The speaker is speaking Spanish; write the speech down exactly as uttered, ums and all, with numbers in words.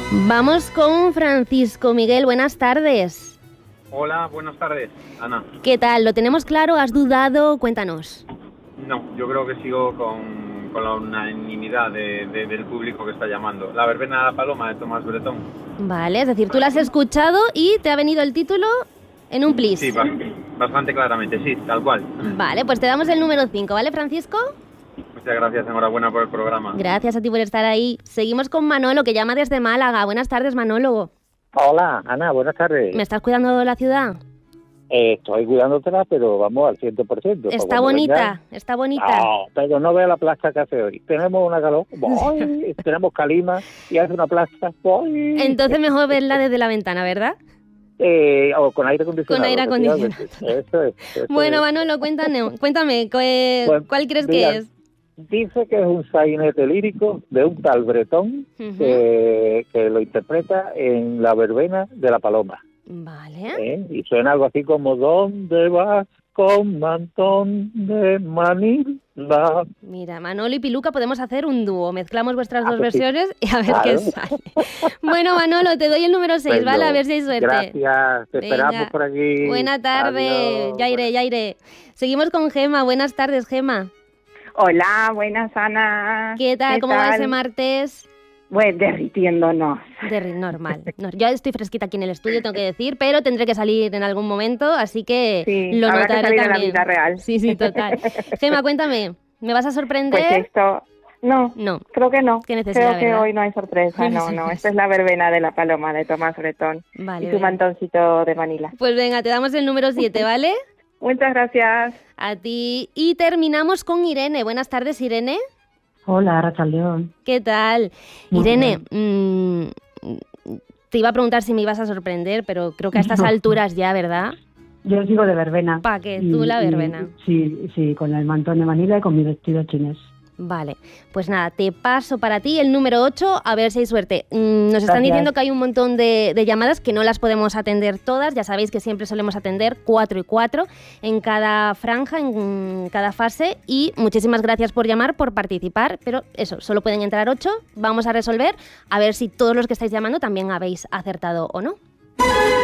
Vamos con Francisco Miguel, buenas tardes. Hola, buenas tardes, Ana. ¿Qué tal? ¿Lo tenemos claro? ¿Has dudado? Cuéntanos. No, yo creo que sigo con, con la unanimidad de, de, del público que está llamando. La verbena de la paloma de Tomás Bretón. Vale, es decir, tú la has escuchado y te ha venido el título en un plis. Sí, bastante claramente, sí, tal cual. Vale, pues te damos el número cinco, ¿vale, Francisco? Muchas gracias, enhorabuena por el programa. Gracias a ti por estar ahí. Seguimos con Manolo, que llama desde Málaga. Buenas tardes, Manolo. Hola, Ana, buenas tardes. ¿Me estás cuidando de la ciudad? Eh, estoy cuidándotela, pero vamos al ciento por ciento. Está bonita, venga. Está bonita. No, pero no vea la plaza que hace hoy. Tenemos una calor, ¡boy! Tenemos calima y hace una plaza, ¡boy! Entonces mejor verla desde la ventana, ¿verdad? Eh, o con aire acondicionado. Con aire acondicionado. Eso es. Eso bueno, es. Manolo, cuéntame, cuéntame ¿cuál, Pues, ¿cuál crees mira, que es? Dice que es un sainete lírico de un tal Bretón uh-huh. que, que lo interpreta en la verbena de la paloma. Vale. ¿Eh? Y suena algo así como ¿dónde vas con mantón de Manila? Mira, Manolo y Piluca podemos hacer un dúo. Mezclamos vuestras ah, dos pues versiones sí. y a ver claro. qué sale. Bueno, Manolo, te doy el número seis, ¿vale? A ver si hay suerte. Gracias, te Venga. esperamos por aquí. Buena tarde. Adiós. Ya iré, ya iré. Seguimos con Gema. Buenas tardes, Gema. Hola, buenas, Ana. ¿Qué tal? ¿Qué ¿Cómo tal? va ese martes? Pues derritiéndonos. Derri- normal. No, yo estoy fresquita aquí en el estudio, tengo que decir, pero tendré que salir en algún momento, así que sí, lo habrá notaré que salir también. A la vida real. Sí, sí, total. Gema, cuéntame, ¿me vas a sorprender? Pues esto... No, no, creo que no. Qué necesidad, creo que ¿verdad? hoy no hay sorpresa, no, no. Esta es la verbena de la paloma de Tomás Bretón vale, y su mantoncito de Manila. Pues venga, te damos el número siete, ¿vale? Muchas gracias. A ti. Y terminamos con Irene. Buenas tardes, Irene. Hola, Rachaldeón. ¿Qué tal? Muy Irene, mmm, te iba a preguntar si me ibas a sorprender, pero creo que a estas alturas ya, ¿verdad? Yo sigo de verbena. ¿Para qué? ¿Tú la verbena? Y, sí, sí, con el mantón de Manila y con mi vestido chinés. Vale, pues nada, te paso para ti el número ocho, a ver si hay suerte. Mm, nos están Gracias. diciendo que hay un montón de, de llamadas que no las podemos atender todas, ya sabéis que siempre solemos atender cuatro y cuatro en cada franja, en cada fase, y muchísimas gracias por llamar, por participar, pero eso, solo pueden entrar ocho, vamos a resolver, a ver si todos los que estáis llamando también habéis acertado o no.